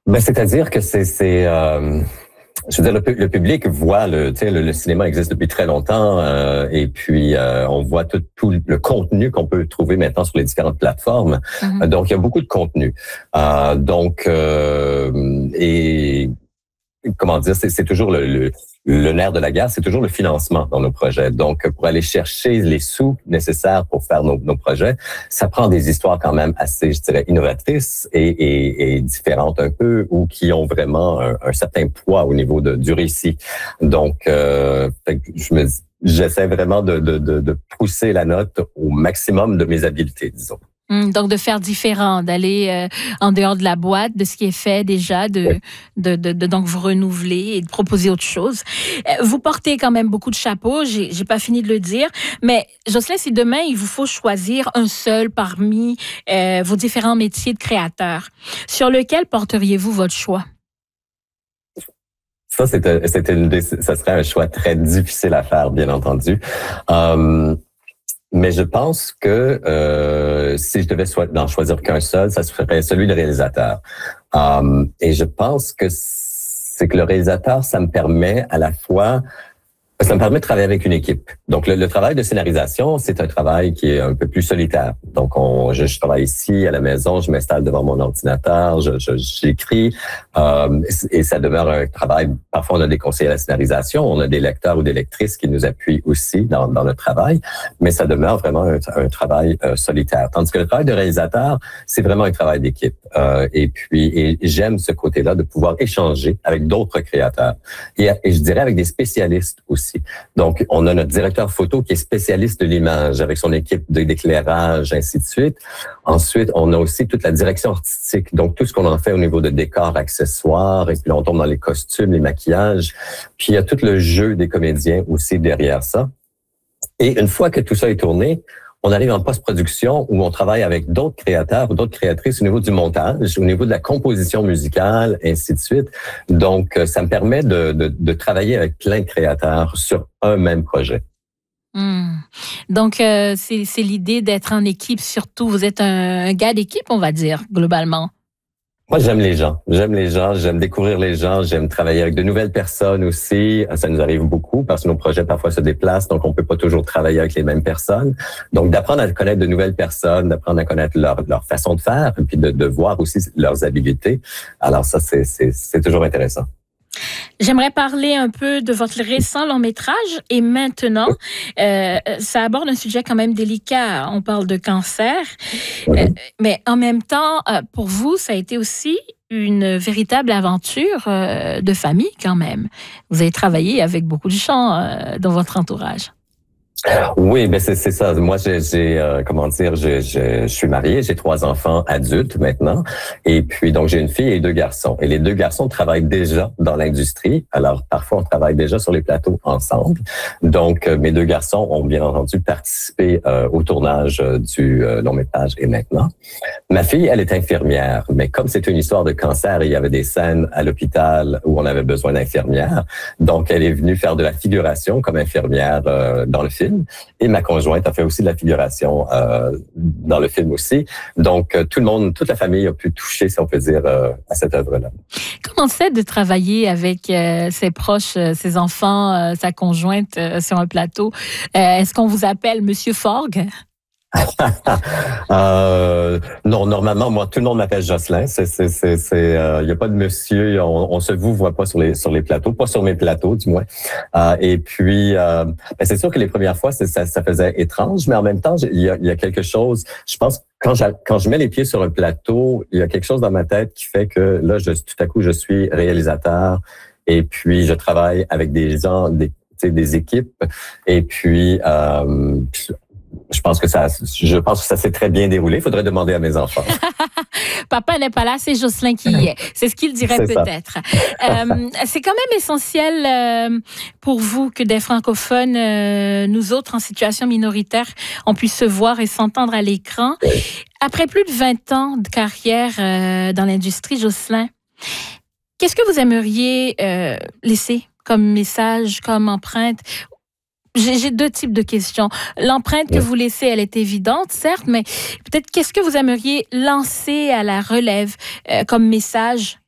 C'est-à-dire que je veux dire, le public voit le cinéma existe depuis très longtemps, et puis on voit tout le contenu qu'on peut trouver maintenant sur les différentes plateformes. Mhm. Donc, il y a beaucoup de contenu. Et comment dire, c'est toujours le nerf de la guerre, c'est toujours le financement dans nos projets. Donc, pour aller chercher les sous nécessaires pour faire nos projets, ça prend des histoires quand même assez, je dirais, innovatrices et différentes un peu, ou qui ont vraiment un certain poids au niveau du récit. Donc, j'essaie vraiment de pousser la note au maximum de mes habiletés, disons. Donc, de faire différent, d'aller en dehors de la boîte, de ce qui est fait déjà, Oui. donc vous renouveler et de proposer autre chose. Vous portez quand même beaucoup de chapeaux, j'ai pas fini de le dire, mais Jocelyn, si demain, il vous faut choisir un seul parmi vos différents métiers de créateur, sur lequel porteriez-vous votre choix? Ça, ça serait un choix très difficile à faire, bien entendu. Mais je pense que si je devais n'en choisir qu'un seul, ça serait celui de réalisateur. Et je pense que c'est que le réalisateur, ça me permet de travailler avec une équipe. Donc, le travail de scénarisation, c'est un travail qui est un peu plus solitaire. Donc, je travaille ici, à la maison, je m'installe devant mon ordinateur, j'écris, et ça demeure un travail. Parfois, on a des conseillers à la scénarisation, on a des lecteurs ou des lectrices qui nous appuient aussi dans le travail, mais ça demeure vraiment un travail solitaire. Tandis que le travail de réalisateur, c'est vraiment un travail d'équipe. Et j'aime ce côté-là de pouvoir échanger avec d'autres créateurs. Et je dirais avec des spécialistes aussi. Donc, on a notre directeur photo qui est spécialiste de l'image avec son équipe d'éclairage, ainsi de suite. Ensuite, on a aussi toute la direction artistique, donc tout ce qu'on en fait au niveau de décors, accessoires, et puis là, on tombe dans les costumes, les maquillages. Puis, il y a tout le jeu des comédiens aussi derrière ça. Et une fois que tout ça est tourné, on arrive en post-production où on travaille avec d'autres créateurs ou d'autres créatrices au niveau du montage, au niveau de la composition musicale, ainsi de suite. Donc, ça me permet de travailler avec plein de créateurs sur un même projet. Donc, c'est l'idée d'être en équipe surtout. Vous êtes un gars d'équipe, on va dire, globalement. Moi, j'aime les gens. J'aime découvrir les gens, j'aime travailler avec de nouvelles personnes aussi. Ça nous arrive beaucoup parce que nos projets parfois se déplacent, donc on peut pas toujours travailler avec les mêmes personnes. Donc, d'apprendre à connaître de nouvelles personnes, d'apprendre à connaître leur façon de faire, et puis de voir aussi leurs habiletés. Alors ça, c'est toujours intéressant. J'aimerais parler un peu de votre récent long métrage et maintenant, ça aborde un sujet quand même délicat. On parle de cancer, mais en même temps, pour vous, ça a été aussi une véritable aventure de famille quand même. Vous avez travaillé avec beaucoup de gens dans votre entourage. Oui, ben c'est ça. Moi, je suis marié, j'ai 3 enfants adultes maintenant, et puis donc j'ai une fille et 2 garçons. Et les 2 garçons travaillent déjà dans l'industrie. Alors parfois on travaille déjà sur les plateaux ensemble. Donc mes 2 garçons ont bien entendu participé au tournage du long métrage et maintenant. Ma fille, elle est infirmière, mais comme c'est une histoire de cancer, il y avait des scènes à l'hôpital où on avait besoin d'infirmières. Donc elle est venue faire de la figuration comme infirmière dans le film. Et ma conjointe a fait aussi de la figuration dans le film aussi. Donc, toute la famille a pu toucher, si on peut dire, à cette œuvre-là. Comment c'est de travailler avec ses proches, ses enfants, sa conjointe sur un plateau? Est-ce qu'on vous appelle Monsieur Forgue? Non, normalement, moi, tout le monde m'appelle Jocelyn. Il y a pas de monsieur. On se vous voit pas sur les plateaux, pas sur mes plateaux, du moins. Et puis, c'est sûr que les premières fois, ça faisait étrange, mais en même temps, il y a quelque chose. Je pense que quand je mets les pieds sur un plateau, il y a quelque chose dans ma tête qui fait que là, tout à coup, je suis réalisateur. Et puis, je travaille avec des gens, des équipes. Et puis, je pense que ça s'est très bien déroulé. Il faudrait demander à mes enfants. Papa n'est pas là, c'est Jocelyn qui y est. C'est ce qu'il dirait peut-être. C'est quand même essentiel pour vous que des francophones, nous autres en situation minoritaire, on puisse se voir et s'entendre à l'écran. Après plus de 20 ans de carrière dans l'industrie, Jocelyn, qu'est-ce que vous aimeriez laisser comme message, comme empreinte? J'ai 2 types de questions. L'empreinte que vous laissez, elle est évidente, certes, mais peut-être qu'est-ce que vous aimeriez lancer à la relève comme message